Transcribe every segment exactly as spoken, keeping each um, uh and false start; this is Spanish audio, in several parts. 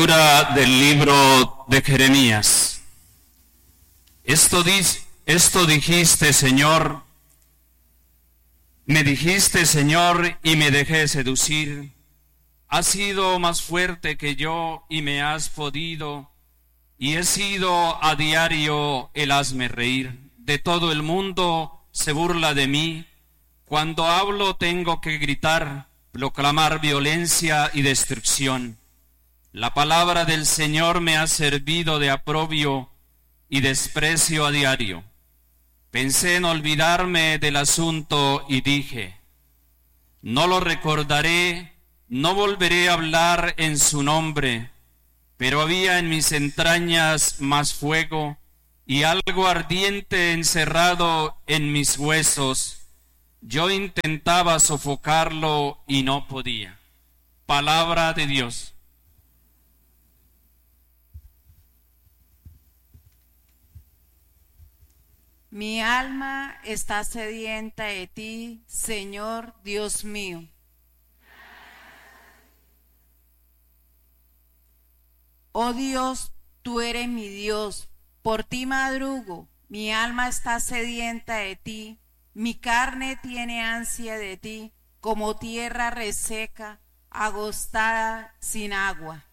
Lectura del libro de Jeremías. Esto, di, esto dijiste, Señor, me dijiste, Señor, y me dejé seducir. Has sido más fuerte que yo y me has podido, y he sido a diario el hazme reír. De todo el mundo se burla de mí. Cuando hablo tengo que gritar, proclamar violencia y destrucción. La palabra del Señor me ha servido de aprobio y desprecio a diario. Pensé en olvidarme del asunto y dije, no lo recordaré, no volveré a hablar en su nombre. Pero había en mis entrañas más fuego y algo ardiente encerrado en mis huesos. Yo intentaba sofocarlo y no podía. Palabra de Dios. Mi alma está sedienta de ti, Señor Dios mío. Oh Dios, tú eres mi Dios, por ti madrugo, mi alma está sedienta de ti, mi carne tiene ansia de ti, como tierra reseca, agostada sin agua.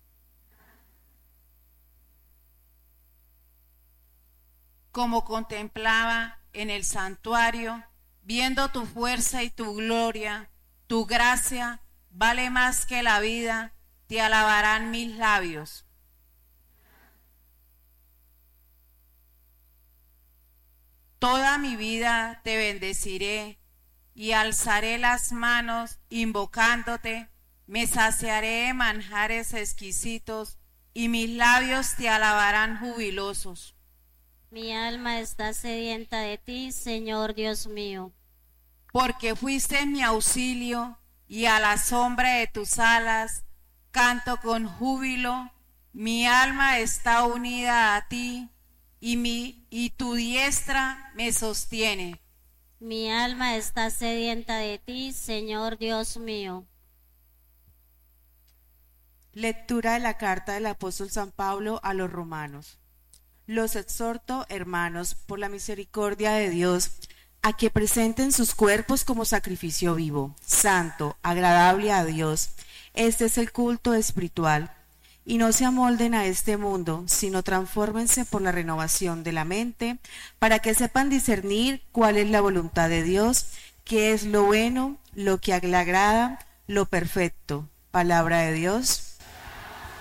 Como contemplaba en el santuario, viendo tu fuerza y tu gloria, tu gracia vale más que la vida, te alabarán mis labios. Toda mi vida te bendeciré y alzaré las manos invocándote, me saciaré de manjares exquisitos y mis labios te alabarán jubilosos. Mi alma está sedienta de ti, Señor Dios mío. Porque fuiste mi auxilio y a la sombra de tus alas canto con júbilo. Mi alma está unida a ti y, mi, y tu diestra me sostiene. Mi alma está sedienta de ti, Señor Dios mío. Lectura de la carta del apóstol San Pablo a los romanos. Los exhorto, hermanos, por la misericordia de Dios, a que presenten sus cuerpos como sacrificio vivo, santo, agradable a Dios. Este es el culto espiritual. Y no se amolden a este mundo, sino transfórmense por la renovación de la mente, para que sepan discernir cuál es la voluntad de Dios, qué es lo bueno, lo que le agrada, lo perfecto. Palabra de Dios.